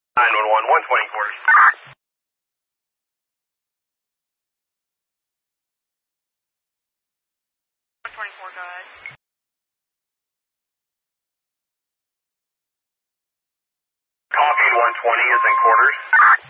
911, 120 quarters. 124, go ahead. Copied 120 is in quarters.